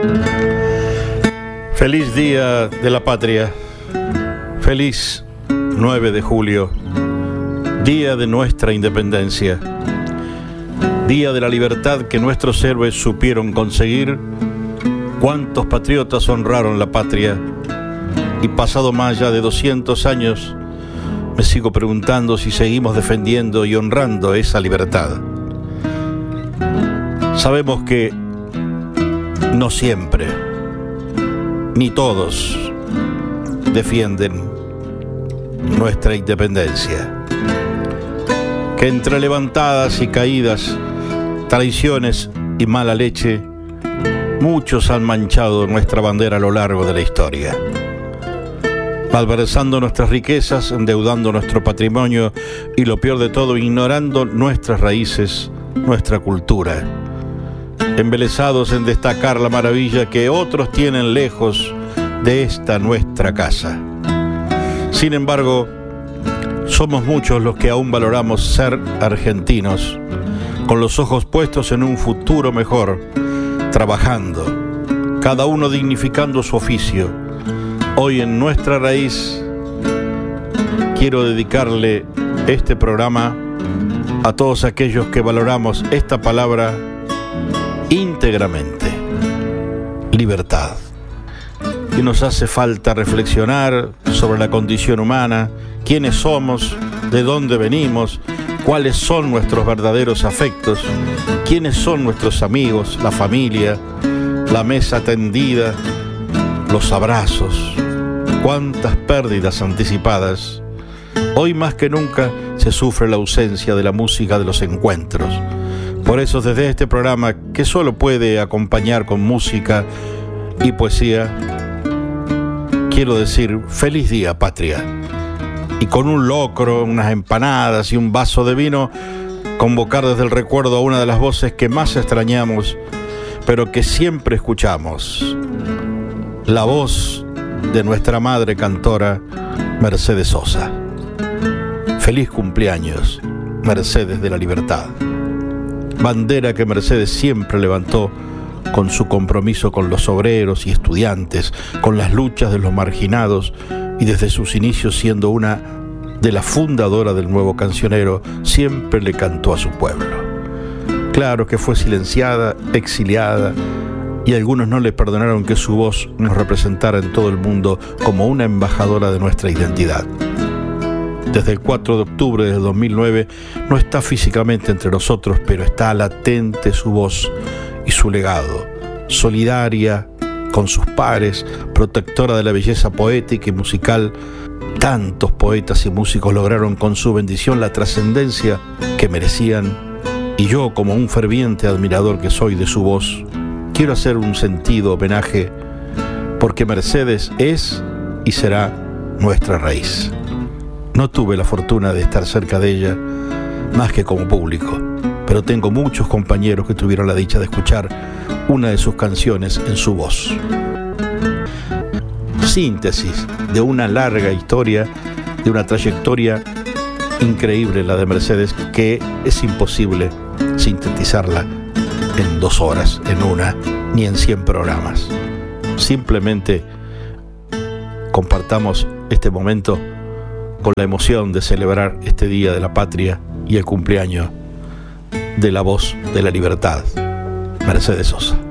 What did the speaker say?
Feliz Día de la Patria, feliz 9 de julio, día de nuestra independencia, día de la libertad que nuestros héroes supieron conseguir. Cuántos patriotas honraron la patria, y pasado más ya de 200 años, me sigo preguntando si seguimos defendiendo y honrando esa libertad. Sabemos que no siempre, ni todos, defienden nuestra independencia, que entre levantadas y caídas, traiciones y mala leche, muchos han manchado nuestra bandera a lo largo de la historia, malversando nuestras riquezas, endeudando nuestro patrimonio y, lo peor de todo, ignorando nuestras raíces, nuestra cultura, embelesados en destacar la maravilla que otros tienen lejos de esta nuestra casa. Sin embargo, somos muchos los que aún valoramos ser argentinos, con los ojos puestos en un futuro mejor, trabajando, cada uno dignificando su oficio. Hoy en Nuestra Raíz quiero dedicarle este programa a todos aquellos que valoramos esta palabra íntegramente: libertad. Y nos hace falta reflexionar sobre la condición humana, quiénes somos, de dónde venimos, cuáles son nuestros verdaderos afectos, quiénes son nuestros amigos, la familia, la mesa tendida, los abrazos. Cuántas pérdidas anticipadas. Hoy más que nunca se sufre la ausencia de la música de los encuentros. Por eso, desde este programa, que solo puede acompañar con música y poesía, quiero decir feliz día, patria. Y con un locro, unas empanadas y un vaso de vino, convocar desde el recuerdo a una de las voces que más extrañamos, pero que siempre escuchamos: la voz de nuestra madre cantora, Mercedes Sosa. Feliz cumpleaños, Mercedes de la Libertad. Bandera que Mercedes siempre levantó con su compromiso con los obreros y estudiantes, con las luchas de los marginados, y desde sus inicios, siendo una de las fundadoras del nuevo cancionero, siempre le cantó a su pueblo. Claro que fue silenciada, exiliada, y algunos no le perdonaron que su voz nos representara en todo el mundo como una embajadora de nuestra identidad. Desde el 4 de octubre de 2009 no está físicamente entre nosotros, pero está latente su voz y su legado, solidaria con sus pares, protectora de la belleza poética y musical. Tantos poetas y músicos lograron con su bendición la trascendencia que merecían, y yo, como un ferviente admirador que soy de su voz, quiero hacer un sentido homenaje, porque Mercedes es y será nuestra raíz. No tuve la fortuna de estar cerca de ella, más que como público, pero tengo muchos compañeros que tuvieron la dicha de escuchar una de sus canciones en su voz. Síntesis de una larga historia, de una trayectoria increíble, la de Mercedes, que es imposible sintetizarla en 2 horas, en una, ni en 100 programas. Simplemente compartamos este momento con la emoción de celebrar este Día de la Patria y el cumpleaños de la voz de la libertad, Mercedes Sosa.